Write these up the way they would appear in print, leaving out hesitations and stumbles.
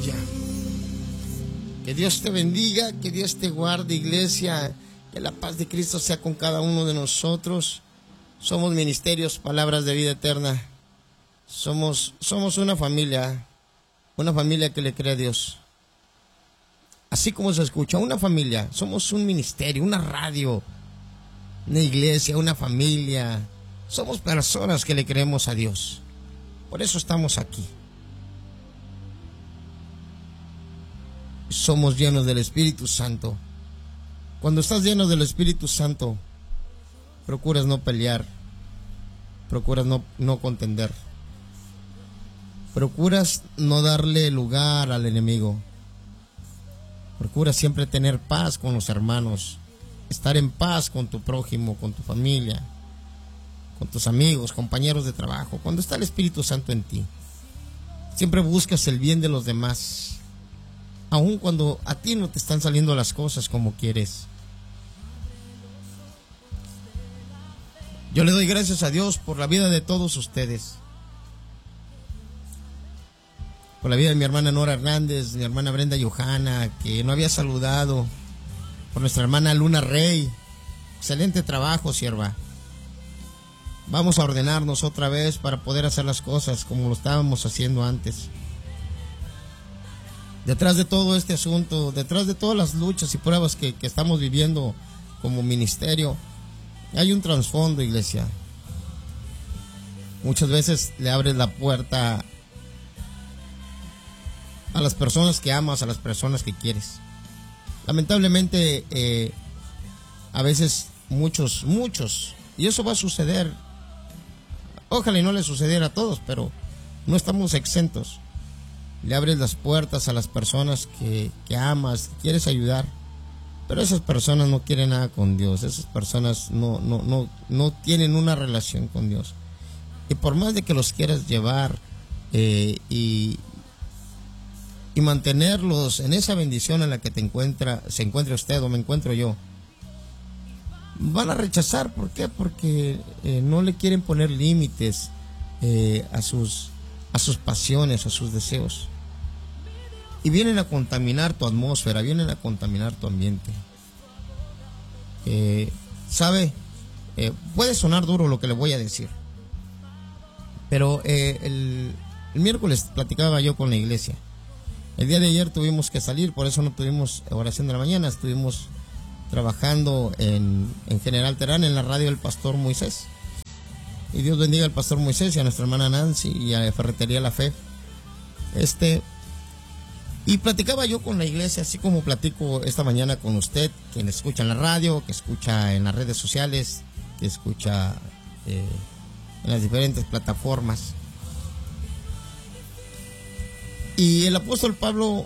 Aleluya. Que Dios te bendiga, que Dios te guarde, iglesia. Que la paz de Cristo sea con cada uno de nosotros. Somos Ministerios Palabras de Vida Eterna. Somos una familia que le cree a Dios. Así como se escucha, una familia. Somos un ministerio, una radio, una iglesia, una familia. Somos personas que le creemos a Dios. Por eso estamos aquí. Somos llenos del Espíritu Santo. Cuando estás lleno del Espíritu Santo, procuras no pelear, procuras no contender, procuras no darle lugar al enemigo, procuras siempre tener paz con los hermanos, estar en paz con tu prójimo, con tu familia, con tus amigos, compañeros de trabajo. Cuando está el Espíritu Santo en ti, siempre buscas el bien de los demás, aun cuando a ti no te están saliendo las cosas como quieres. Yo le doy gracias a Dios por la vida de todos ustedes. Por la vida de mi hermana Nora Hernández, mi hermana Brenda Johanna, que no había saludado. Por nuestra hermana Luna Rey. Excelente trabajo, sierva. Vamos a ordenarnos otra vez para poder hacer las cosas como lo estábamos haciendo antes. Detrás de todo este asunto, detrás de todas las luchas y pruebas que estamos viviendo como ministerio, hay un trasfondo, iglesia. Muchas veces le abres la puerta a las personas que amas, a las personas que quieres. Lamentablemente, a veces muchos, y eso va a suceder. Ojalá y no le sucediera a todos, pero no estamos exentos. Le abres las puertas a las personas que amas, que quieres ayudar. Pero esas personas no quieren nada con Dios. Esas personas no tienen una relación con Dios. Y por más de que los quieras llevar y mantenerlos en esa bendición en la que se encuentra usted o me encuentro yo, van a rechazar. ¿Por qué? Porque no le quieren poner límites a sus pasiones, a sus deseos. Y vienen a contaminar tu atmósfera, vienen a contaminar tu ambiente. ¿Sabe? Puede sonar duro lo que le voy a decir. Pero el miércoles platicaba yo con la iglesia. El día de ayer tuvimos que salir, por eso no tuvimos oración de la mañana. Estuvimos trabajando en General Terán, en la radio del Pastor Moisés. Y Dios bendiga al Pastor Moisés y a nuestra hermana Nancy y a Ferretería La Fe. Y platicaba yo con la iglesia, así como platico esta mañana con usted, quien escucha en la radio, que escucha en las redes sociales, que escucha en las diferentes plataformas. Y el apóstol Pablo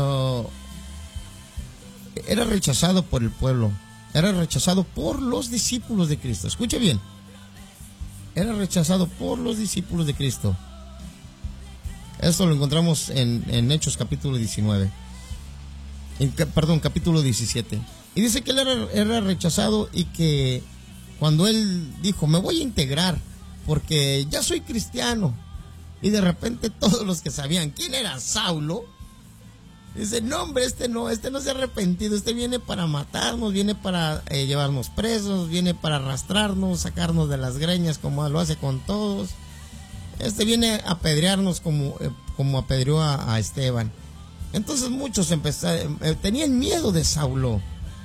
era rechazado por el pueblo, era rechazado por los discípulos de Cristo. Escuche bien, era rechazado por los discípulos de Cristo. Esto lo encontramos en Hechos capítulo 19. Capítulo 17. Y dice que él era rechazado y que cuando él dijo, me voy a integrar porque ya soy cristiano. Y de repente todos los que sabían quién era Saulo, dice, no hombre, este no se ha arrepentido, este viene para matarnos, viene para llevarnos presos, viene para arrastrarnos, sacarnos de las greñas como lo hace con todos. Viene a apedrearnos como apedreó a Esteban. Entonces muchos tenían miedo de Saulo,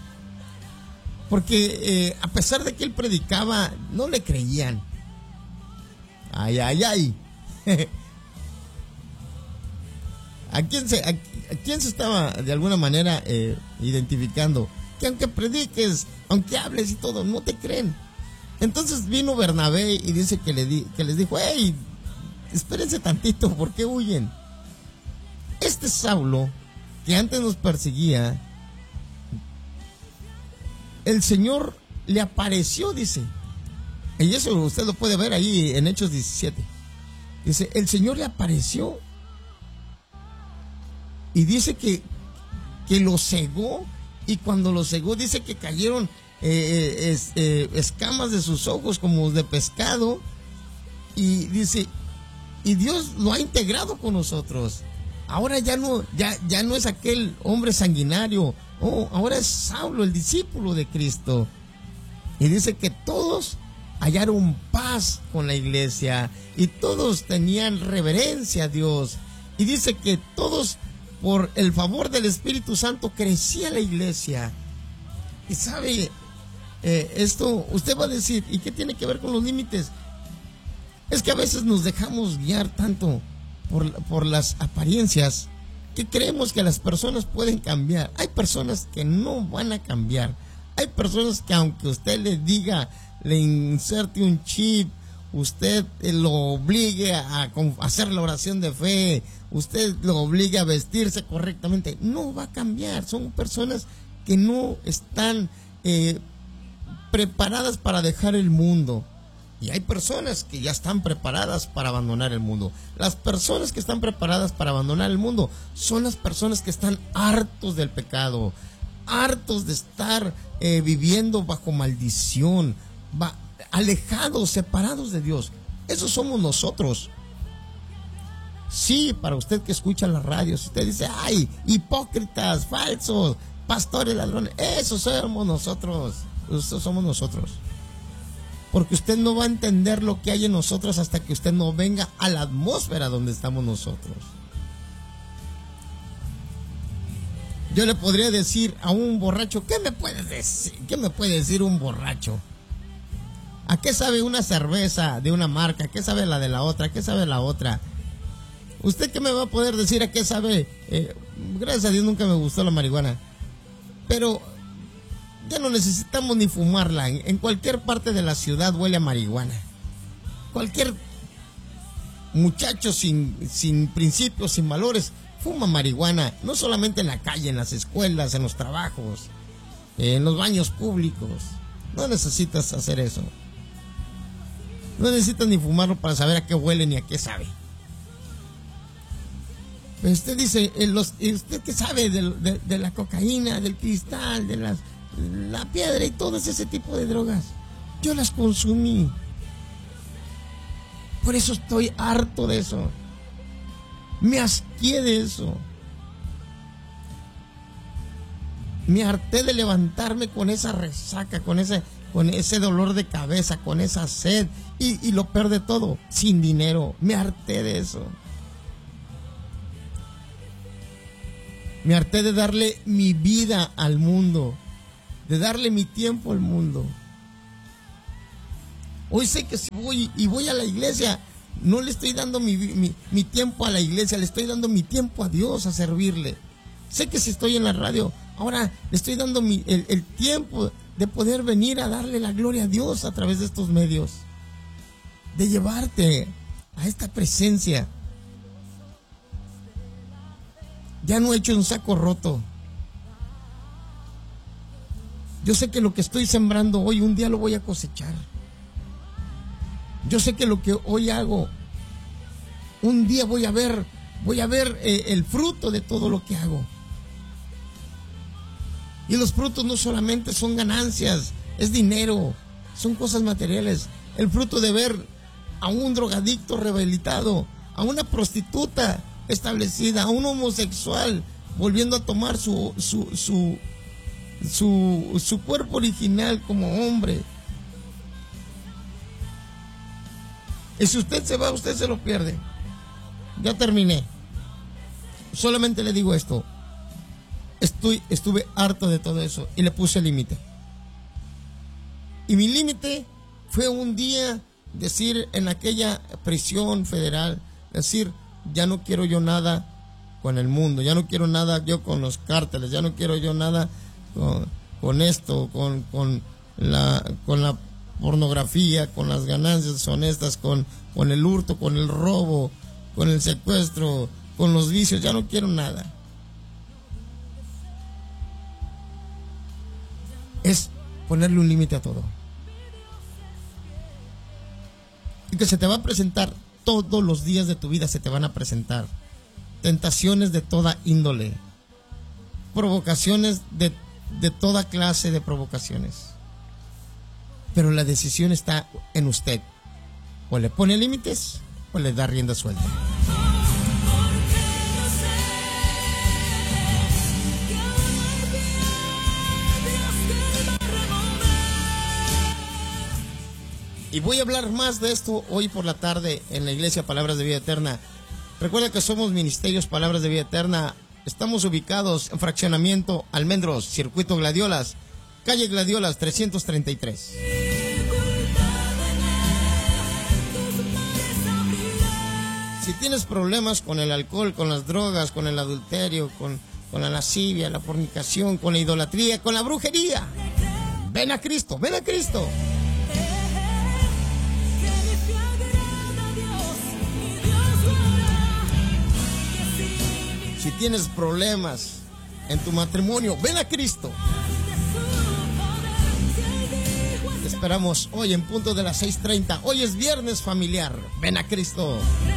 porque a pesar de que él predicaba, no le creían. Ay. ¿A quién se estaba de alguna manera identificando? Que aunque prediques, aunque hables y todo, no te creen. Entonces vino Bernabé y dice que les dijo, hey, espérense tantito, ¿por qué huyen? Este Saulo, que antes nos perseguía, el Señor le apareció, dice. Y eso usted lo puede ver ahí en Hechos 17. Dice, el Señor le apareció y dice que lo cegó, y cuando lo cegó dice que cayeron escamas de sus ojos como de pescado, y dice, y Dios lo ha integrado con nosotros. Ahora ya no es aquel hombre sanguinario. Oh, ahora es Saulo, el discípulo de Cristo. Y dice que todos hallaron paz con la iglesia y todos tenían reverencia a Dios. Y dice que todos, por el favor del Espíritu Santo, crecía la iglesia. Y sabe, esto usted va a decir, ¿y qué tiene que ver con los límites? Es que a veces nos dejamos guiar tanto por las apariencias que creemos que las personas pueden cambiar. Hay personas que no van a cambiar. Hay personas que aunque usted le diga, le inserte un chip, usted lo obligue a hacer la oración de fe, usted lo obligue a vestirse correctamente, no va a cambiar. Son personas que no están preparadas para dejar el mundo. Y hay personas que ya están preparadas para abandonar el mundo. Las personas que están preparadas para abandonar el mundo son las personas que están hartos del pecado, hartos de estar viviendo bajo maldición, alejados, separados de Dios. Esos somos nosotros. Sí, para usted que escucha la radio, si usted dice, ay, hipócritas, falsos, pastores, ladrones, esos somos nosotros. Esos somos nosotros. Porque usted no va a entender lo que hay en nosotros hasta que usted no venga a la atmósfera donde estamos nosotros. Yo le podría decir a un borracho, ¿qué me puede decir? ¿Qué me puede decir un borracho? ¿A qué sabe una cerveza de una marca? ¿A qué sabe la de la otra? ¿A qué sabe la otra? ¿Usted qué me va a poder decir a qué sabe? Gracias a Dios nunca me gustó la marihuana. Pero ya no necesitamos ni fumarla. En cualquier parte de la ciudad huele a marihuana. Cualquier muchacho sin principios, sin valores, fuma marihuana. No solamente en la calle, en las escuelas, en los trabajos, en los baños públicos. No necesitas hacer eso. No necesitas ni fumarlo para saber a qué huele ni a qué sabe. Pero usted dice, ¿usted qué sabe de la cocaína, del cristal, de la piedra y todo ese tipo de drogas? Yo las consumí. Por eso estoy harto de eso. Me asqué de eso. Me harté de levantarme con esa resaca, con ese dolor de cabeza, con esa sed. Y lo peor de todo, sin dinero. Me harté de eso. Me harté de darle mi vida al mundo, de darle mi tiempo al mundo. Hoy sé que si voy a la iglesia, no le estoy dando mi tiempo a la iglesia, le estoy dando mi tiempo a Dios, a servirle. Sé que si estoy en la radio, ahora le estoy dando el tiempo de poder venir a darle la gloria a Dios a través de estos medios, de llevarte a esta presencia. Ya no he hecho un saco roto. Yo sé que lo que estoy sembrando hoy, un día lo voy a cosechar. Yo sé que lo que hoy hago, un día voy a ver el fruto de todo lo que hago. Y los frutos no solamente son ganancias, es dinero, son cosas materiales. El fruto de ver a un drogadicto rehabilitado, a una prostituta establecida, a un homosexual volviendo a tomar su cuerpo original como hombre. Y si usted se va, usted se lo pierde. Ya terminé. Solamente le digo esto. Estuve harto de todo eso y le puse límite. Y mi límite fue un día decir en aquella prisión federal, decir, ya no quiero yo nada con el mundo, ya no quiero nada yo con los cárteles, ya no quiero yo nada con esto, con la pornografía, con las ganancias deshonestas, con el hurto, con el robo, con el secuestro, con los vicios, ya no quiero nada. Es ponerle un límite a todo. Y que se te va a presentar todos los días de tu vida, se te van a presentar tentaciones de toda índole, provocaciones de toda clase de provocaciones. Pero la decisión está en usted. O le pone límites o le da rienda suelta. Y voy a hablar más de esto hoy por la tarde en la iglesia Palabras de Vida Eterna. Recuerda que somos Ministerios Palabras de Vida Eterna. Estamos ubicados en Fraccionamiento Almendros, Circuito Gladiolas, calle Gladiolas 333. Si tienes problemas con el alcohol, con las drogas, con el adulterio, con la lascivia, la fornicación, con la idolatría, con la brujería, ven a Cristo, ven a Cristo. Si tienes problemas en tu matrimonio, ven a Cristo. Te esperamos hoy en punto de las 6:30. Hoy es viernes familiar. Ven a Cristo.